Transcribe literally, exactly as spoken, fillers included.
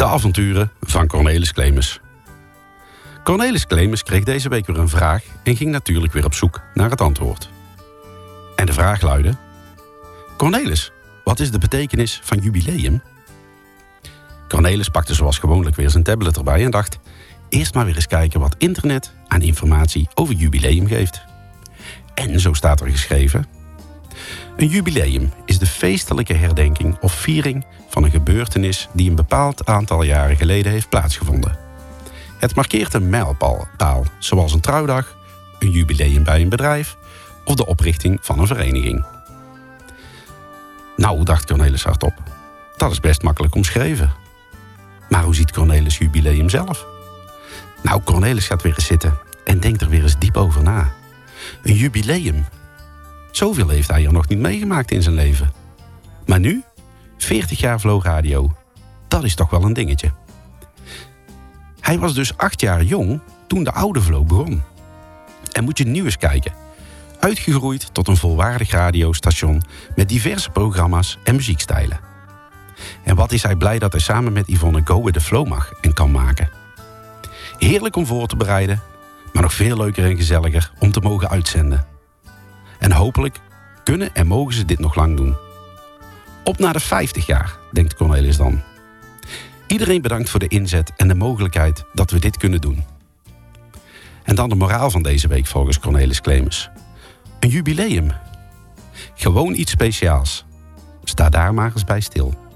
avonturen van Cornelis Clemens. Cornelis Clemens kreeg deze week weer een vraag en ging natuurlijk weer op zoek naar het antwoord. En de vraag luidde: Cornelis, wat is de betekenis van jubileum? Cornelis pakte zoals gewoonlijk weer zijn tablet erbij en dacht: eerst maar weer eens kijken wat internet aan informatie over jubileum geeft. En zo staat er geschreven: een jubileum is de feestelijke herdenking of viering van een gebeurtenis die een bepaald aantal jaren geleden heeft plaatsgevonden. Het markeert een mijlpaal, zoals een trouwdag, een jubileum bij een bedrijf of de oprichting van een vereniging. Nou, dacht Cornelis hardop, dat is best makkelijk omschreven. Maar hoe ziet Cornelis jubileum zelf? Nou, Cornelis gaat weer eens zitten en denkt er weer eens diep over na. Een jubileum. Zoveel heeft hij er nog niet meegemaakt in zijn leven. Maar nu, veertig jaar Vlo Radio, dat is toch wel een dingetje. Hij was dus acht jaar jong toen de oude Vlo begon. En moet je nu eens kijken. Uitgegroeid tot een volwaardig radiostation met diverse programma's en muziekstijlen. En wat is hij blij dat hij samen met Yvonne Go With The Flow mag en kan maken. Heerlijk om voor te bereiden, maar nog veel leuker en gezelliger om te mogen uitzenden. En hopelijk kunnen en mogen ze dit nog lang doen. Op naar de vijftig jaar, denkt Cornelis dan. Iedereen bedankt voor de inzet en de mogelijkheid dat we dit kunnen doen. En dan de moraal van deze week volgens Cornelis Clemens. Een jubileum. Gewoon iets speciaals. Sta daar maar eens bij stil.